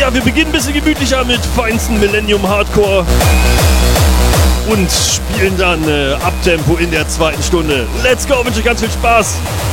Ja, wir beginnen ein bisschen gemütlicher mit feinsten Millennium Hardcore und spielen dann Abtempo in der zweiten Stunde. Let's go, wünsche euch ganz viel Spaß.